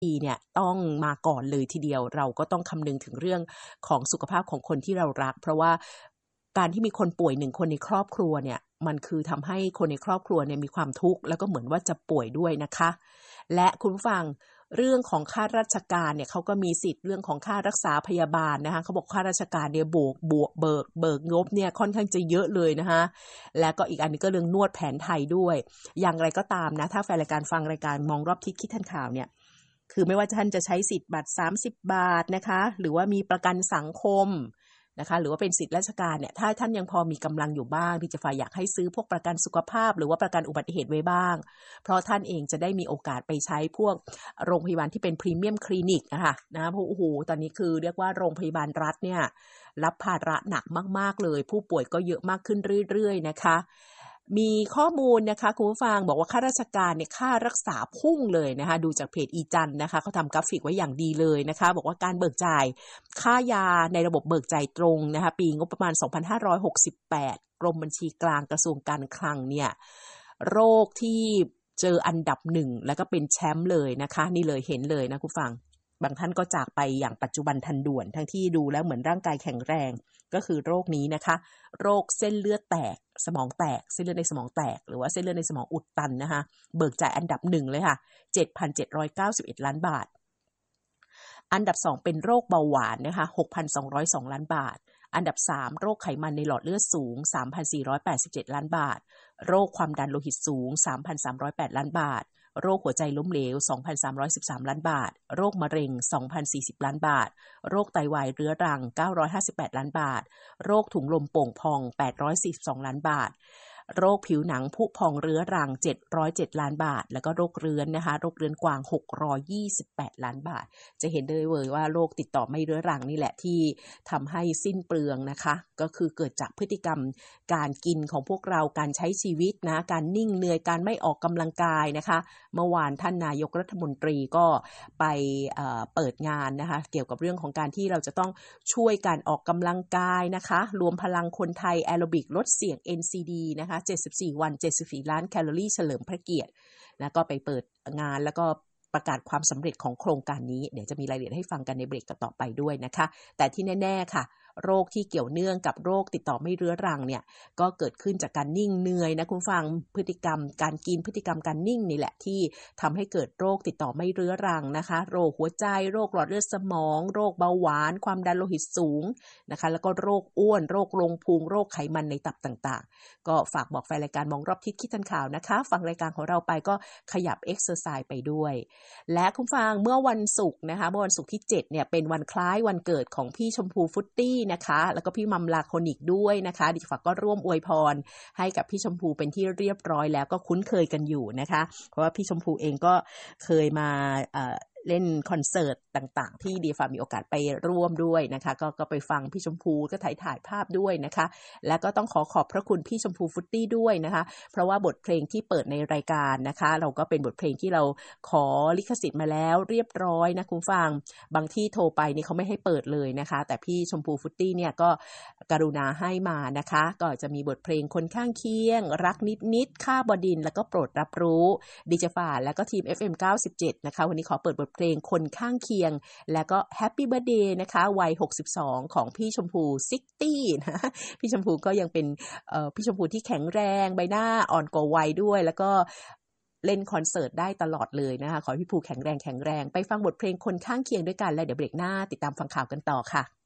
ดีเนี่ยต้องมาก่อนเลยทีเดียวเราก็ต้องคำนึงถึงเรื่องของสุขภาพของคนที่เรารักเพราะว่าการที่มีคนป่วย1คนในครอบครัวเนี่ยมันคือทำให้คนในครอบครัวเนี่ยมีความทุกข์แล้วก็เหมือนว่าจะป่วยด้วยนะคะและคุณผู้ฟังเรื่องของข้าราชการเนี่ยเขาก็มีสิทธิ์เรื่องของค่ารักษาพยาบาลนะคะเขาบอกข้าราชการเนี่ยเบิกงบเนี่ยค่อนข้างจะเยอะเลยนะคะและก็อีกอันนึงก็เรื่องนวดแผนไทยด้วยอย่างไรก็ตามนะถ้าแฟนรายการฟังรายการมองรอบทิศคิดทันข่าวเนี่ยคือไม่ว่าท่านจะใช้สิทธิ์บัตร30 บาทนะคะหรือว่ามีประกันสังคมนะคะหรือว่าเป็นสิทธิราชการเนี่ยถ้าท่านยังพอมีกำลังอยู่บ้างที่จะฝ่ายอยากให้ซื้อพวกประกันสุขภาพหรือว่าประกันอุบัติเหตุไว้บ้างเพราะท่านเองจะได้มีโอกาสไปใช้พวกโรงพยาบาลที่เป็นพรีเมียมคลินิกนะคะนะเพราะโอ้โหตอนนี้คือเรียกว่าโรงพยาบาลรัฐเนี่ยรับภาระหนักมากๆเลยผู้ป่วยก็เยอะมากขึ้นเรื่อยๆนะคะมีข้อมูลนะคะคุณผู้ฟังบอกว่าข้าราชการเนี่ยค่ารักษาพุ่งเลยนะคะดูจากเพจอีจันนะคะเขาทำกราฟิกไว้อย่างดีเลยนะคะบอกว่าการเบิกจ่ายค่ายาในระบบเบิกจ่ายตรงนะคะปีงบประมาณ2568กรมบัญชีกลางกระทรวงการคลังเนี่ยโรคที่เจออันดับ1แล้วก็เป็นแชมป์เลยนะคะนี่เลยเห็นเลยนะคุณฟังบางท่านก็จากไปอย่างปัจจุบันทันด่วนทั้งที่ดูแล้วเหมือนร่างกายแข็งแรงก็คือโรคนี้นะคะโรคเส้นเลือดแตกสมองแตกเส้นเลือดในสมองแตกหรือว่าเส้นเลือดในสมองอุดตันนะคะเบิกจ่ายอันดับ1เลยค่ะ 7,791 ล้านบาทอันดับ2เป็นโรคเบาหวานนะคะ 6,202 ล้านบาทอันดับ3โรคไขมันในหลอดเลือดสูง 3,487 ล้านบาทโรคความดันโลหิตสูง 3,308 ล้านบาทโรคหัวใจล้มเหลว 2,313 ล้านบาทโรคมะเร็ง 2,040 ล้านบาทโรคไตวายเรื้อรัง 958 ล้านบาทโรคถุงลมโป่งพอง 842 ล้านบาทโรคผิวหนังผุพองเรื้อรัง 707 ล้านบาทแล้วก็โรคเรื้อนนะคะโรคเรื้อนกวาง 628 ล้านบาทจะเห็นได้เลยว่าโรคติดต่อไม่เรื้อรังนี่แหละที่ทำให้สิ้นเปลืองนะคะก็คือเกิดจากพฤติกรรมการกินของพวกเราการใช้ชีวิตนะการนิ่งเหนื่อยการไม่ออกกำลังกายนะคะเมื่อวานท่านนายกรัฐมนตรีก็ไปเปิดงานนะคะเกี่ยวกับเรื่องของการที่เราจะต้องช่วยการออกกำลังกายนะคะรวมพลังคนไทยแอโรบิกลดเสี่ยง NCD นะคะ74 วัน74 ล้านแคลอรี่เฉลิมพระเกียรตินะก็ไปเปิดงานแล้วก็ประกาศความสำเร็จของโครงการนี้เดี๋ยวจะมีรายละเอียดให้ฟังกันในเบรกต่อไปด้วยนะคะแต่ที่แน่ๆค่ะโรคที่เกี่ยวเนื่องกับโรคติดต่อไม่เรื้อรังเนี่ยก็เกิดขึ้นจากการนิ่งเหนื่อยนะคุณฟังพฤติกรรมการกินพฤติกรรมการนิ่งนี่แหละที่ทำให้เกิดโรคติดต่อไม่เรื้อรังนะคะโรคหัวใจโรคหลอดเลือดสมองโรคเบาหวานความดันโลหิตสูงนะคะแล้วก็โรคอ้วนโรคลงพุงโรคไขมันในตับต่างๆก็ฝากบอกแฟนรายการมองรอบทิศคิดทันข่าวนะคะฟังรายการของเราไปก็ขยับเอ็กซ์เซอร์ไซส์ไปด้วยและคุณฟังเมื่อวันศุกร์นะคะเมื่อวันศุกร์ที่7เนี่ยเป็นวันคล้ายวันเกิดของพี่ชมพูฟุตตี้นะคะแล้วก็พี่มัมลาโคนิกด้วยนะคะดิฉันก็ร่วมอวยพรให้กับพี่ชมพูเป็นที่เรียบร้อยแล้วก็คุ้นเคยกันอยู่นะคะเพราะว่าพี่ชมพูเองก็เคยมาเล่นคอนเสิร์ตต่างๆที่ดีฟามีโอกาสไปร่วมด้วยนะคะก็ไปฟังพี่ชมพูก็ถ่ายภาพด้วยนะคะและก็ต้องขอบพระคุณพี่ชมพูฟุตตี้ด้วยนะคะเพราะว่าบทเพลงที่เปิดในรายการนะคะเราก็เป็นบทเพลงที่เราขอลิขสิทธิ์มาแล้วเรียบร้อยนะคุณฟังบางที่โทรไปนี่เขาไม่ให้เปิดเลยนะคะแต่พี่ชมพูฟุตตี้เนี่ยก็กรุณาให้มานะคะก็จะมีบทเพลงคนข้างเคียงรักนิดค่าบดินแล้วก็โปรดรับรู้ดิจฟ้าแล้วก็ทีม FM 97นะคะวันนี้ขอเปิดบทเพลงคนข้างเคียงแล้วก็ Happy Birthday นะคะวัย62ของพี่ชมพู60นะพี่ชมพูก็ยังเป็นพี่ชมพูที่แข็งแรงใบหน้าอ่อนกว่าวัยด้วยแล้วก็เล่นคอนเสิร์ตได้ตลอดเลยนะคะขอให้พี่ภูแข็งแรงไปฟังบทเพลงคนข้างเคียงด้วยกันแล้วเดี๋ยวเบรกหน้าติดตามฟังข่าวกันต่อค่ะ